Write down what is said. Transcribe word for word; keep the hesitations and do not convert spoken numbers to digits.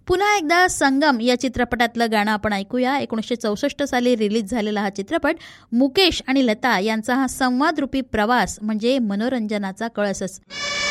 पुन्हा एकदा संगम या चित्रपटातलं गाणं आपण ऐकूया. एकोणीसशे चौसष्ट साली रिलीज झालेला हा चित्रपट मुकेश आणि लता यांचा हा संवादरूपी प्रवास म्हणजे मनोरंजनाचा कळसच.